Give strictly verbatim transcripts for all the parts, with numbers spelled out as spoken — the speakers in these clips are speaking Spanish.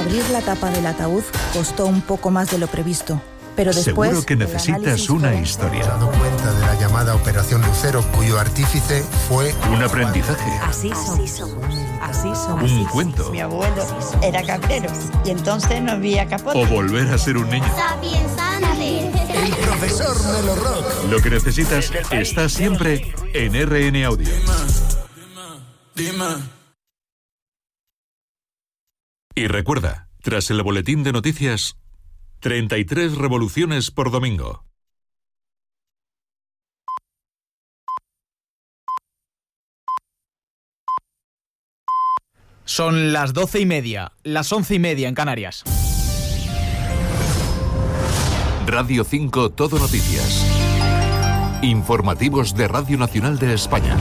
Abrir la tapa del ataúd costó un poco más de lo previsto. Pero después, seguro que necesitas una historia. He dado cuenta de la llamada Operación Lucero, cuyo artífice fue un aprendizaje. Así somos. Así somos. Un cuento. Mi abuelo era cabrero y entonces no había capote. O volver a ser un niño. el profesor Melo Rock. Lo que necesitas está siempre en R N Audio. Y recuerda, tras el boletín de noticias, treinta y tres revoluciones por domingo. Son las doce y media, las once y media en Canarias. Radio cinco Todo Noticias. Informativos de Radio Nacional de España.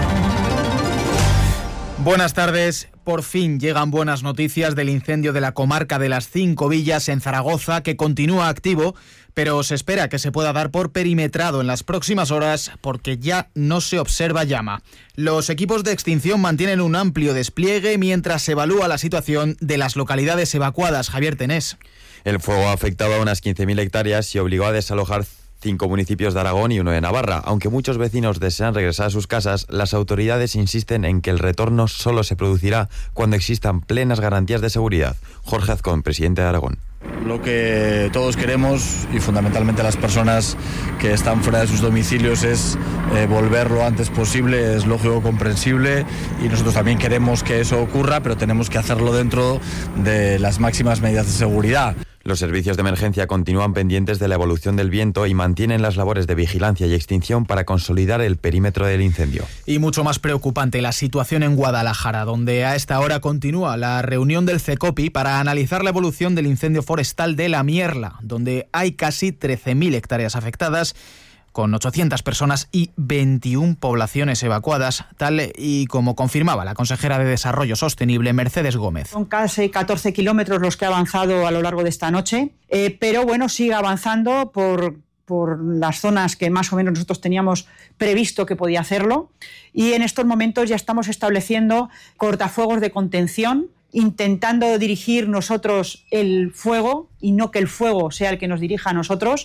Buenas tardes. Por fin llegan buenas noticias del incendio de la comarca de las Cinco Villas en Zaragoza, que continúa activo, pero se espera que se pueda dar por perimetrado en las próximas horas porque ya no se observa llama. Los equipos de extinción mantienen un amplio despliegue mientras se evalúa la situación de las localidades evacuadas. Javier Tenés. El fuego afectaba a unas quince mil hectáreas y obligó a desalojar cinco municipios de Aragón y uno de Navarra. Aunque muchos vecinos desean regresar a sus casas, las autoridades insisten en que el retorno solo se producirá cuando existan plenas garantías de seguridad. Jorge Azcón, presidente de Aragón. Lo que todos queremos, y fundamentalmente las personas que están fuera de sus domicilios, es eh, volver lo antes posible. Es lógico, comprensible, y nosotros también queremos que eso ocurra, pero tenemos que hacerlo dentro de las máximas medidas de seguridad. Los servicios de emergencia continúan pendientes de la evolución del viento y mantienen las labores de vigilancia y extinción para consolidar el perímetro del incendio. Y mucho más preocupante la situación en Guadalajara, donde a esta hora continúa la reunión del CECOPI para analizar la evolución del incendio forestal de La Mierla, donde hay casi trece mil hectáreas afectadas, con ochocientas personas y veintiuna poblaciones evacuadas, tal y como confirmaba la consejera de Desarrollo Sostenible, Mercedes Gómez. Son casi catorce kilómetros los que ha avanzado a lo largo de esta noche, eh, pero bueno, sigue avanzando por, por las zonas que más o menos nosotros teníamos previsto que podía hacerlo, y en estos momentos ya estamos estableciendo cortafuegos de contención, intentando dirigir nosotros el fuego y no que el fuego sea el que nos dirija a nosotros.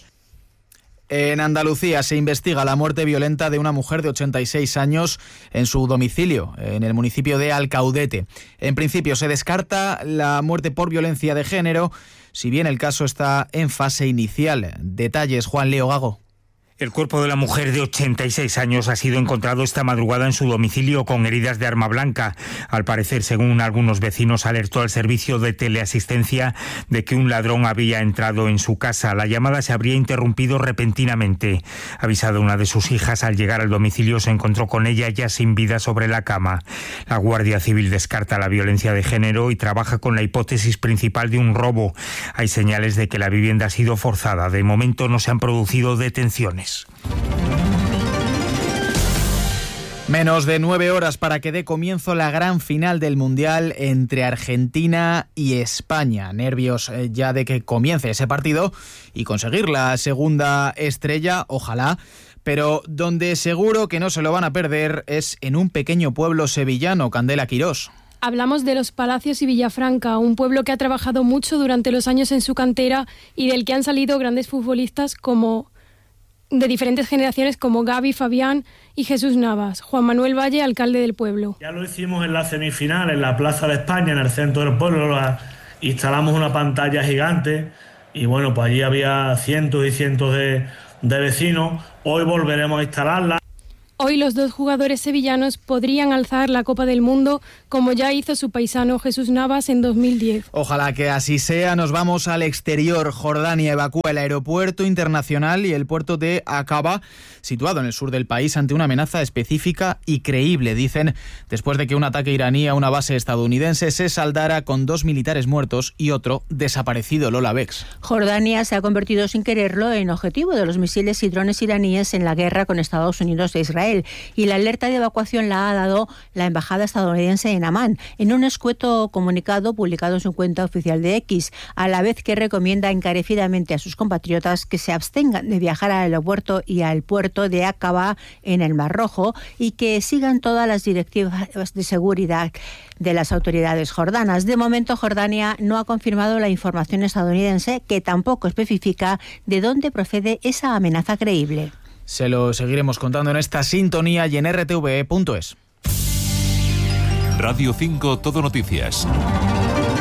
En Andalucía se investiga la muerte violenta de una mujer de ochenta y seis años en su domicilio, en el municipio de Alcaudete. En principio se descarta la muerte por violencia de género, si bien el caso está en fase inicial. Detalles, Juan Leo Gago. El cuerpo de la mujer de ochenta y seis años ha sido encontrado esta madrugada en su domicilio con heridas de arma blanca. Al parecer, según algunos vecinos, alertó al servicio de teleasistencia de que un ladrón había entrado en su casa. La llamada se habría interrumpido repentinamente. Avisada una de sus hijas, al llegar al domicilio se encontró con ella ya sin vida sobre la cama. La Guardia Civil descarta la violencia de género y trabaja con la hipótesis principal de un robo. Hay señales de que la vivienda ha sido forzada. De momento no se han producido detenciones. Menos de nueve horas para que dé comienzo la gran final del Mundial entre Argentina y España. Nervios ya de que comience ese partido y conseguir la segunda estrella, ojalá. Pero donde seguro que no se lo van a perder es en un pequeño pueblo sevillano, Candela Quirós. Hablamos de Los Palacios y Villafranca, un pueblo que ha trabajado mucho durante los años en su cantera y del que han salido grandes futbolistas como... de diferentes generaciones como Gaby, Fabián y Jesús Navas. Juan Manuel Valle, alcalde del pueblo. Ya lo hicimos en la semifinal, en la Plaza de España, en el centro del pueblo. Instalamos una pantalla gigante y bueno, pues allí había cientos y cientos de, de vecinos. Hoy volveremos a instalarla. Hoy los dos jugadores sevillanos podrían alzar la Copa del Mundo, como ya hizo su paisano Jesús Navas en dos mil diez. Ojalá que así sea. Nos vamos al exterior. Jordania evacúa el aeropuerto internacional y el puerto de Aqaba, situado en el sur del país, ante una amenaza específica y creíble, dicen, después de que un ataque iraní a una base estadounidense se saldara con dos militares muertos y otro desaparecido. Lola Bex. Jordania se ha convertido sin quererlo en objetivo de los misiles y drones iraníes en la guerra con Estados Unidos e Israel. Israel, y la alerta de evacuación la ha dado la embajada estadounidense en Amán, en un escueto comunicado publicado en su cuenta oficial de X, a la vez que recomienda encarecidamente a sus compatriotas que se abstengan de viajar al aeropuerto y al puerto de Aqaba en el Mar Rojo y que sigan todas las directivas de seguridad de las autoridades jordanas. De momento, Jordania no ha confirmado la información estadounidense, que tampoco especifica de dónde procede esa amenaza creíble. Se lo seguiremos contando en esta sintonía y en r t v e punto es. Radio cinco Todo Noticias.